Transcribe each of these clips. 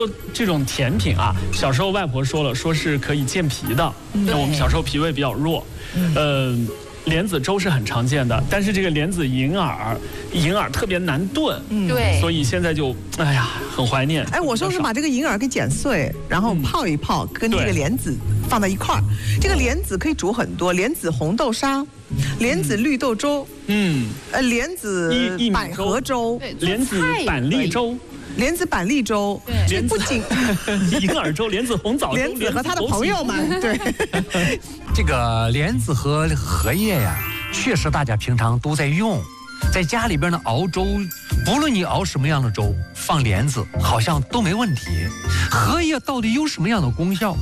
这种甜品啊，小时候外婆说了，说是可以健脾的。那我们小时候脾胃比较弱，莲子粥是很常见的，但是这个莲子银耳特别难炖， 对， 所以现在就很怀念。 哎，我说是把这个银耳给剪碎，然后泡一泡，跟这个莲子放在一块儿。这个莲子可以煮很多，莲子红豆沙、莲子绿豆粥，莲子百合粥， 莲子板栗粥。 莲子板栗粥， 对， 不仅银耳粥、莲子红枣粥、 莲子和他的朋友们，对， 这个莲子和荷叶呀，确实大家平常都在用，在家里边呢熬粥，不论你熬什么样的粥，放莲子好像都没问题。荷叶到底有什么样的功效？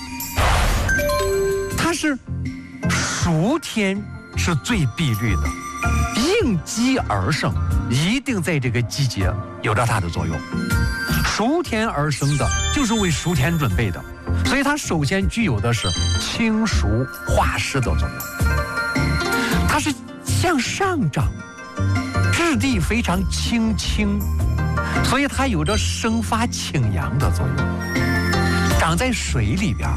它是暑天是最碧绿的，应季而生，一定在这个季节有着它的作用。熟田而生的，就是为熟田准备的，所以它首先具有的是清熟化湿的作用。它是向上长，质地非常轻，所以它有着生发清阳的作用。长在水里边，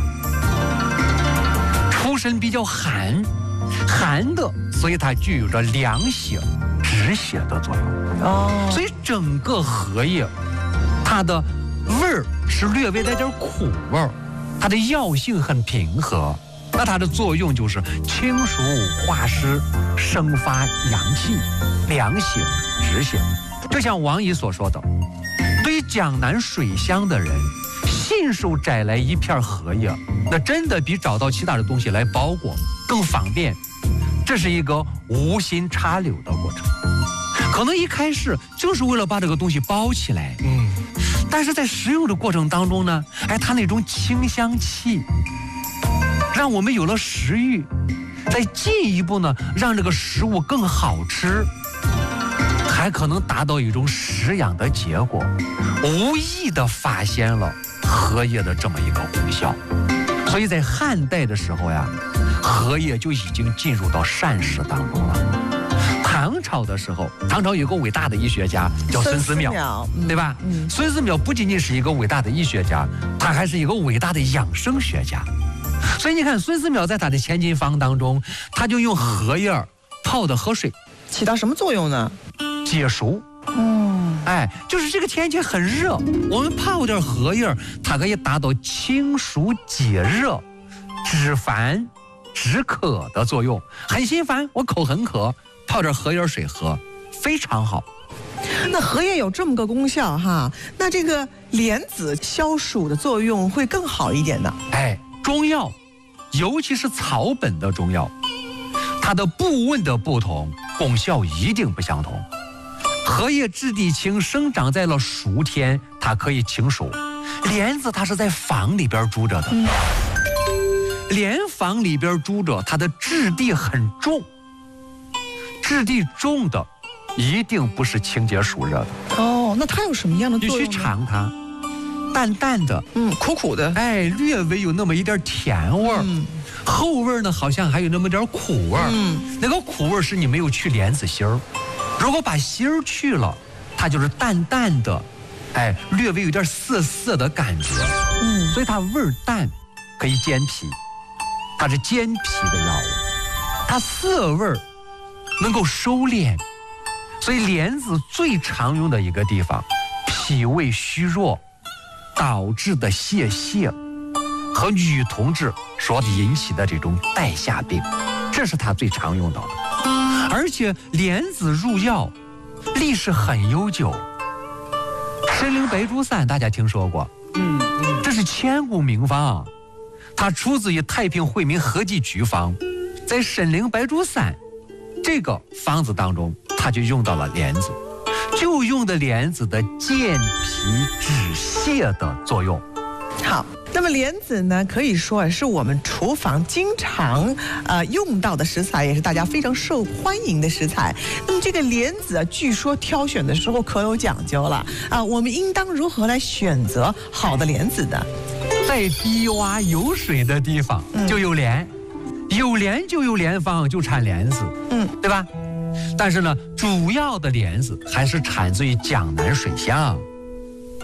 出身比较寒的，所以它具有着凉血止血的作用。所以整个荷叶它的味儿是略微带点苦味儿，它的药性很平和，那它的作用就是清熟化湿、生发阳气、凉血止血。就像王姨所说的，对于江南水乡的人，信手摘来一片荷叶，那真的比找到其他的东西来包裹更方便。这是一个无心插柳的过程，可能一开始就是为了把这个东西包起来，但是在食用的过程当中呢，它那种清香气，让我们有了食欲，再进一步呢，让这个食物更好吃，还可能达到一种食养的结果，无意的发现了荷叶的这么一个功效。所以在汉代的时候呀，荷叶就已经进入到膳食当中了。唐朝的时候，唐朝有个伟大的医学家叫孙思邈，对吧？孙思邈不仅仅是一个伟大的医学家，他还是一个伟大的养生学家。所以你看，孙思邈在他的千金方当中，他就用荷叶泡的河水， 起到什么作用呢？ 解暑。就是这个天气很热，我们泡点荷叶，它可以达到清暑解热、止烦止渴的作用。很心烦，我口很渴，泡点荷叶水喝，非常好。 那荷叶有这么个功效哈，那这个莲子消暑的作用会更好一点呢？ 中药，尤其是草本的中药，它的部位的不同，功效一定不相同。荷叶质地轻，生长在了暑天，它可以清暑。莲子它是在房里边住着的，莲房里边住着，它的质地很重，质地重的一定不是清洁暑热的。 那它有什么样的作用？ 你去尝它，淡淡的， 苦苦的， 略微有那么一点甜味儿，后味呢好像还有那么点苦味儿，那个苦味是你没有去莲子心儿。如果把心儿去了，它就是淡淡的，略微有点涩涩的感觉，所以它味儿淡，可以健脾，它是健脾的药物。它涩味儿能够收敛，所以莲子最常用的一个地方，脾胃虚弱导致的泄泻和女同志所引起的这种带下病，这是它最常用到的。而且莲子入药历史很悠久，参苓白术散大家听说过？这是千古名方，它出自于太平惠民合剂局方，在参苓白术散这个方子当中，它就用到了莲子，就用的莲子的健脾止泻的作用。 好，那么莲子呢，可以说是我们厨房经常用到的食材，也是大家非常受欢迎的食材。那么这个莲子据说挑选的时候可有讲究了我们应当如何来选择好的莲子呢？ 在低洼有水的地方就有莲，有莲就有莲方，就产莲子，对吧？但是呢，主要的莲子还是产自于江南水乡。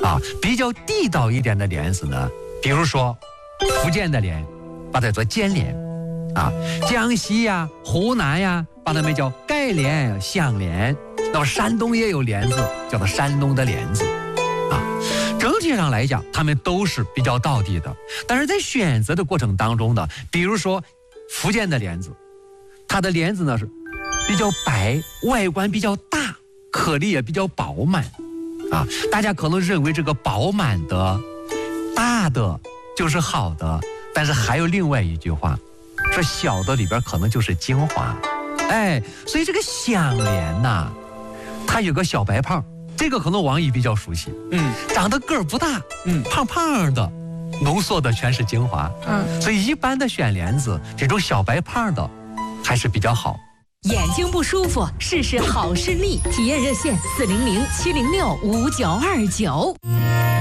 比较地道一点的莲子呢，比如说福建的莲，把它做尖莲江西呀、湖南呀，把它们叫盖莲、香莲。那么山东也有莲子，叫做山东的莲子整体上来讲，它们都是比较道地的。但是在选择的过程当中呢，比如说福建的莲子，它的莲子呢是比较白，外观比较大，颗粒也比较饱满大家可能认为这个饱满的、大的就是好的，但是还有另外一句话，说小的里边可能就是精华。所以这个香莲呐，它有个小白胖。这个可能王姨比较熟悉，长得个儿不大，胖胖的，浓缩的全是精华，所以一般的选莲子，这种小白胖的还是比较好。 眼睛不舒服，试试好视力，体验热线400-706-5929。